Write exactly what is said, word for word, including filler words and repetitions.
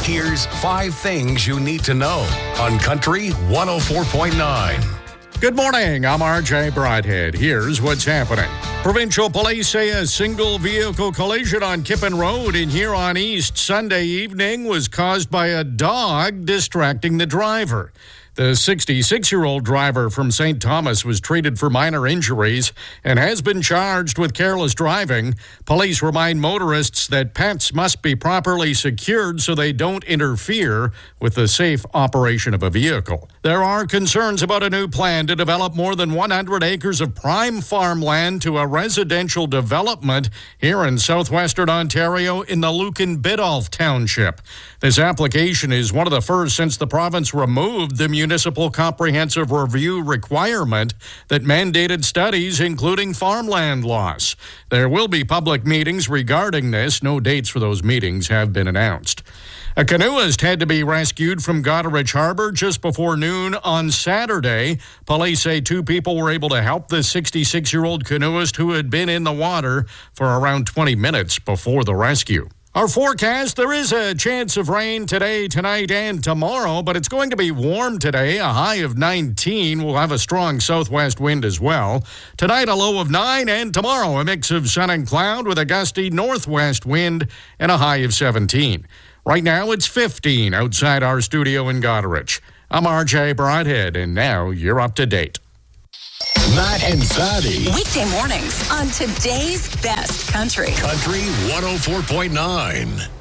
Here's five things you need to know on Country one oh four point nine. Good morning, I'm R J Broadhead. Here's what's happening. Provincial police say a single vehicle collision on Kippen Road in Huron East Sunday evening was caused by a dog distracting the driver. The sixty-six-year-old driver from Saint Thomas was treated for minor injuries and has been charged with careless driving. Police remind motorists that pets must be properly secured so they don't interfere with the safe operation of a vehicle. There are concerns about a new plan to develop more than one hundred acres of prime farmland to a residential development here in southwestern Ontario in the Lucan Biddulph Township. This application is one of the first since the province removed the municipal comprehensive review requirement that mandated studies, including farmland loss. There will be public meetings regarding this. No dates for those meetings have been announced. A canoeist had to be rescued from Goderich Harbor just before noon on Saturday. Police say two people were able to help the sixty-six-year-old canoeist who had been in the water for around twenty minutes before the rescue. Our forecast, there is a chance of rain today, tonight, and tomorrow, but it's going to be warm today, a high of nineteen. We'll have a strong southwest wind as well. Tonight, a low of nine, and tomorrow, a mix of sun and cloud with a gusty northwest wind and a high of seventeen. Right now, it's fifteen outside our studio in Goderich. I'm R J Broadhead, and now you're up to date. Matt and Fatty. Weekday mornings on today's best country. Country one oh four point nine.